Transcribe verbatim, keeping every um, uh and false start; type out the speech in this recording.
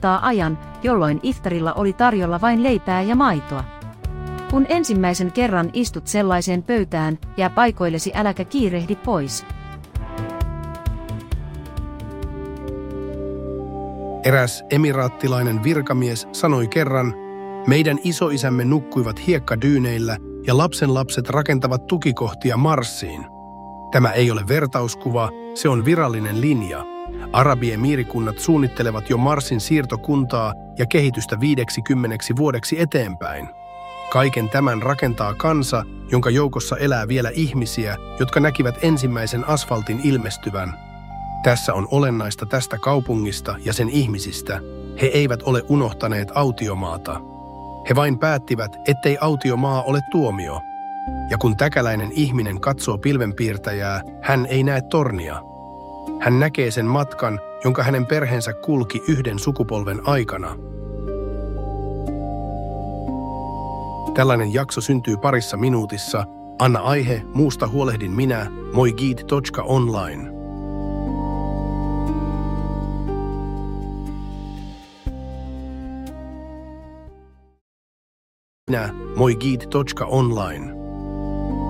muistaa ajan, jolloin iftarilla oli tarjolla vain leipää ja maitoa. Kun ensimmäisen kerran istut sellaiseen pöytään, jää paikoillesi, äläkä kiirehdi pois. Eräs emiraattilainen virkamies sanoi kerran, meidän isoisämme nukkuivat hiekkadyyneillä ja lapsenlapset rakentavat tukikohtia Marsiin. Tämä ei ole vertauskuva, se on virallinen linja. Arabiemiirikunnat suunnittelevat jo Marsin siirtokuntaa ja kehitystä viideksikymmeneksi vuodeksi eteenpäin. Kaiken tämän rakentaa kansa, jonka joukossa elää vielä ihmisiä, jotka näkivät ensimmäisen asfaltin ilmestyvän. Tässä on olennaista tästä kaupungista ja sen ihmisistä. He eivät ole unohtaneet autiomaata. He vain päättivät, ettei autiomaa ole tuomio. Ja kun täkäläinen ihminen katsoo pilvenpiirtäjää, hän ei näe tornia. Hän näkee sen matkan, jonka hänen perheensä kulki yhden sukupolven aikana. Tällainen jakso syntyy parissa minuutissa. Anna aihe, muusta huolehdin minä, moigid piste online. Minä, moigid piste online.